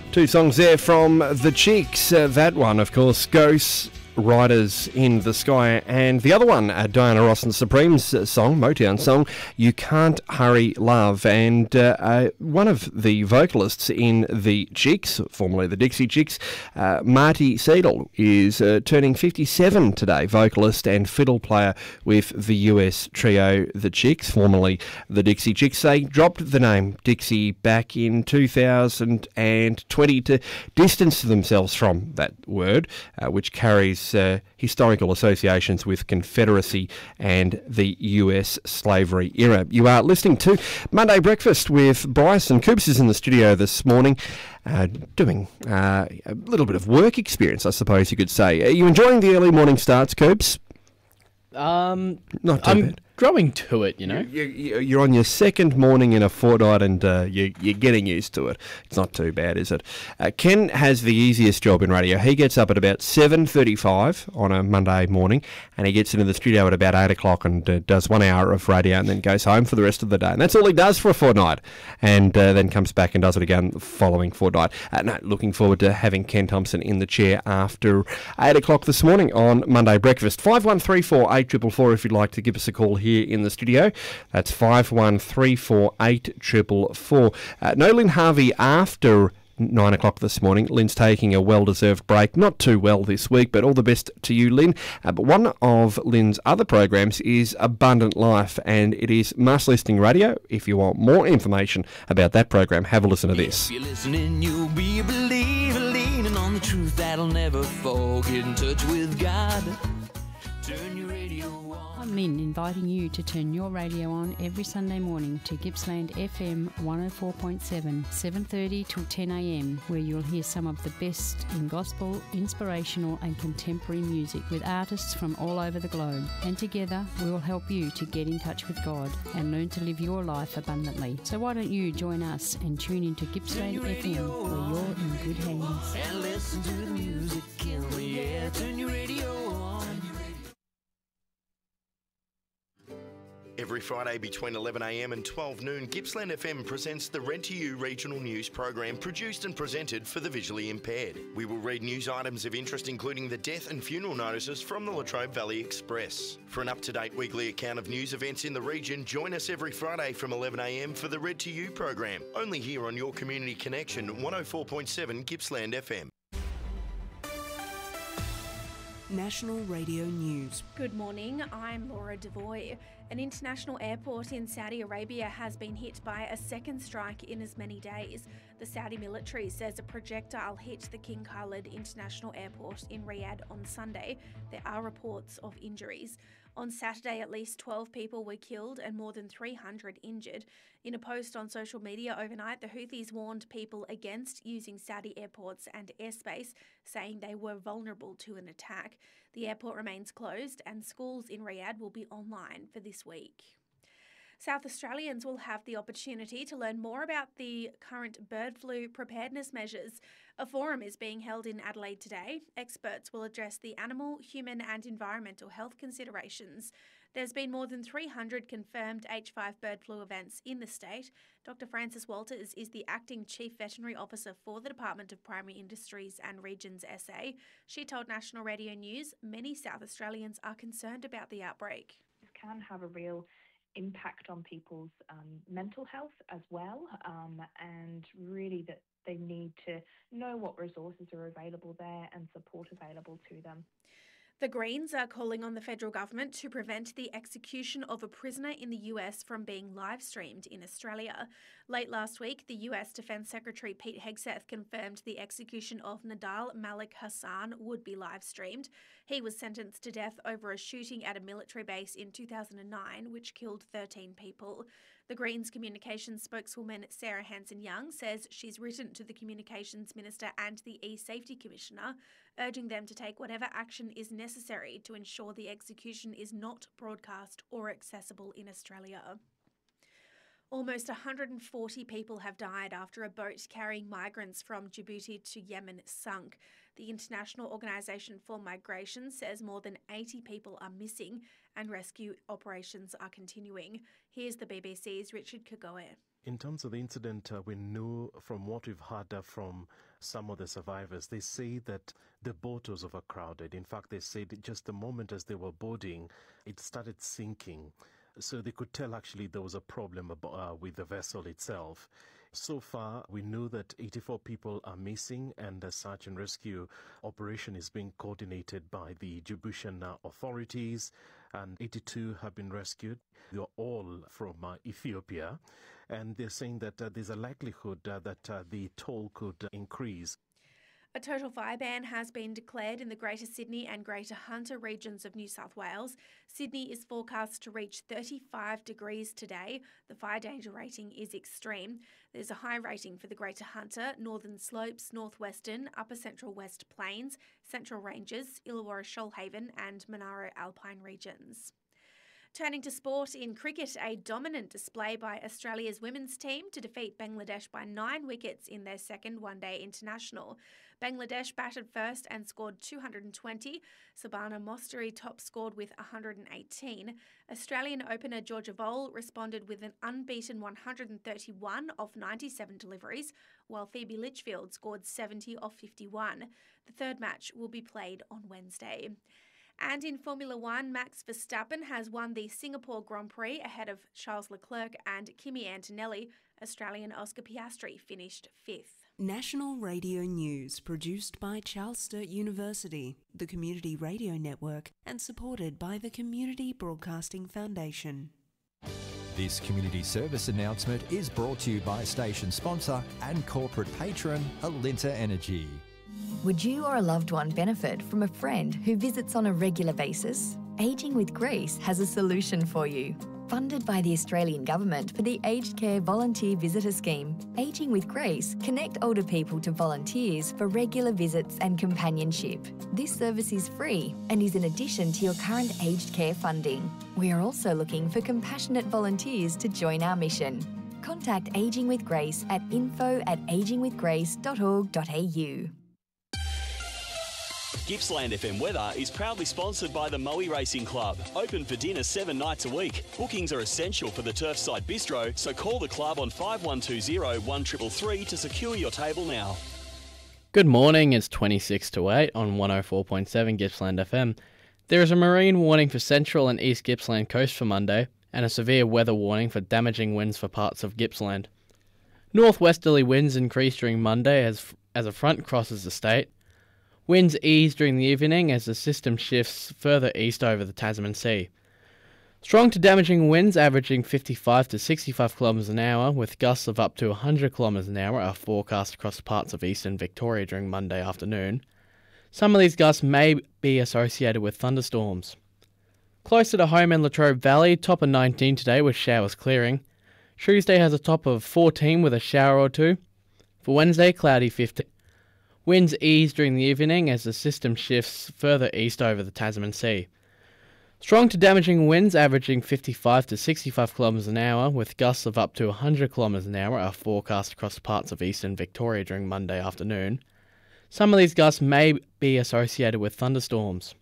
Two songs there from The Cheeks. That one, of course, Ghosts Riders in the Sky, and the other one, Diana Ross and Supreme's song, Motown song, You Can't Hurry Love. And one of the vocalists in The Chicks, formerly the Dixie Chicks, Marty Seidel, is turning 57 today, vocalist and fiddle player with the US trio The Chicks, formerly the Dixie Chicks. They dropped the name Dixie back in 2020 to distance themselves from that word, which carries historical associations with Confederacy and the US slavery era. You are listening to Monday Breakfast with Bryce, and Coops is in the studio this morning doing a little bit of work experience, I suppose you could say. Are you enjoying the early morning starts, Coops? Not too bad. Growing to it, you know. You're on your second morning in a fortnight, and you're getting used to it. It's not too bad, is it? Ken has the easiest job in radio. He gets up at about 7:35 on a Monday morning, and he gets into the studio at about 8 o'clock and does 1 hour of radio, and then goes home for the rest of the day. And that's all he does for a fortnight, and then comes back and does it again the following fortnight. Looking forward to having Ken Thompson in the chair after 8 o'clock this morning on Monday Breakfast. 5134 if you'd like to give us a call here in the studio. That's 5134 no Lynn Harvey after 9 o'clock this morning. Lynn's taking a well-deserved break. Not too well this week, but all the best to you, Lynn. But one of Lynn's other programs is Abundant Life, and it is Must Listening Radio. If you want more information about that program, have a listen to this. If you're listening, you'll be a believer, leaning on the truth that'll never fall. Get in touch with God. Turn your radio on. I'm Lynn, inviting you to turn your radio on every Sunday morning to Gippsland FM 104.7, 7:30 till 10 a.m, where you'll hear some of the best in gospel, inspirational and contemporary music with artists from all over the globe. And together we will help you to get in touch with God and learn to live your life abundantly. So why don't you join us and tune into Gippsland FM, where you're in good hands. And listen to the music in the air. Turn your radio on. Every Friday between 11am and 12 noon, Gippsland FM presents the Read to You regional news program, produced and presented for the visually impaired. We will read news items of interest, including the death and funeral notices from the Latrobe Valley Express. For an up-to-date weekly account of news events in the region, join us every Friday from 11am for the Read to You program, only here on your community connection, 104.7 Gippsland FM. National Radio News. Good morning, I'm Laura Devoy. An international airport in Saudi Arabia has been hit by a second strike in as many days. The Saudi military says a projectile hit the King Khalid International Airport in Riyadh on Sunday. There are reports of injuries. On Saturday, at least 12 people were killed and more than 300 injured. In a post on social media overnight, the Houthis warned people against using Saudi airports and airspace, saying they were vulnerable to an attack. The airport remains closed and schools in Riyadh will be online for this week. South Australians will have the opportunity to learn more about the current bird flu preparedness measures. A forum is being held in Adelaide today. Experts will address the animal, human and environmental health considerations. There's been more than 300 confirmed H5 bird flu events in the state. Dr. Frances Walters is the Acting Chief Veterinary Officer for the Department of Primary Industries and Regions SA. She told National Radio News many South Australians are concerned about the outbreak. This can have a real impact on people's mental health as well, and really that they need to know what resources are available there and support available to them. The Greens are calling on the federal government to prevent the execution of a prisoner in the US from being live-streamed in Australia. Late last week, the US Defence Secretary Pete Hegseth confirmed the execution of Nadal Malik Hassan would be live-streamed. He was sentenced to death over a shooting at a military base in 2009, which killed 13 people. The Greens communications spokeswoman Sarah Hanson-Young says she's written to the Communications Minister and the E-Safety Commissioner, urging them to take whatever action is necessary to ensure the execution is not broadcast or accessible in Australia. Almost 140 people have died after a boat carrying migrants from Djibouti to Yemen sunk. The International Organisation for Migration says more than 80 people are missing and rescue operations are continuing. Here's the BBC's Richard Kagoe. In terms of the incident, we know from what we've heard from some of the survivors, they say that the boat was overcrowded. In fact, they said just the moment as they were boarding, it started sinking. So they could tell actually there was a problem with the vessel itself. So far, we know that 84 people are missing, and a search and rescue operation is being coordinated by the Djiboutian authorities, and 82 have been rescued. They are all from Ethiopia, and they're saying that there's a likelihood that the toll could increase. A total fire ban has been declared in the Greater Sydney and Greater Hunter regions of New South Wales. Sydney is forecast to reach 35 degrees today. The fire danger rating is extreme. There's a high rating for the Greater Hunter, Northern Slopes, Northwestern, Upper Central West Plains, Central Ranges, Illawarra Shoalhaven and Monaro Alpine regions. Turning to sport, in cricket, a dominant display by Australia's women's team to defeat Bangladesh by 9 wickets in their second one-day international. Bangladesh batted first and scored 220. Sabana Mostari top-scored with 118. Australian opener Georgia Vole responded with an unbeaten 131 off 97 deliveries, while Phoebe Litchfield scored 70 off 51. The third match will be played on Wednesday. And in Formula One, Max Verstappen has won the Singapore Grand Prix ahead of Charles Leclerc and Kimi Antonelli. Australian Oscar Piastri finished 5th. National Radio News, produced by Charles Sturt University, the Community Radio Network, and supported by the Community Broadcasting Foundation. This community service announcement is brought to you by station sponsor and corporate patron, Alinta Energy. Would you or a loved one benefit from a friend who visits on a regular basis? Ageing with Grace has a solution for you. Funded by the Australian Government for the Aged Care Volunteer Visitor Scheme, Ageing with Grace connect older people to volunteers for regular visits and companionship. This service is free and is in addition to your current aged care funding. We are also looking for compassionate volunteers to join our mission. Contact Ageing with Grace at info@agingwithgrace.org.au. Gippsland FM Weather is proudly sponsored by the Moe Racing Club. Open for dinner 7 nights a week. Bookings are essential for the Turfside Bistro, so call the club on 5120 1333 to secure your table now. Good morning, it's 26 to 8 on 104.7 Gippsland FM. There is a marine warning for Central and East Gippsland coast for Monday, and a severe weather warning for damaging winds for parts of Gippsland. Northwesterly winds increase during Monday as a front crosses the state. Winds ease during the evening as the system shifts further east over the Tasman Sea. Strong to damaging winds averaging 55 to 65 km an hour, with gusts of up to 100 km an hour are forecast across parts of eastern Victoria during Monday afternoon. Some of these gusts may be associated with thunderstorms. Closer to home in Latrobe Valley, top of 19 today with showers clearing. Tuesday has a top of 14 with a shower or two. For Wednesday, cloudy 15. Winds ease during the evening as the system shifts further east over the Tasman Sea. Strong to damaging winds averaging 55 to 65 km an hour, with gusts of up to 100 km an hour are forecast across parts of eastern Victoria during Monday afternoon. Some of these gusts may be associated with thunderstorms.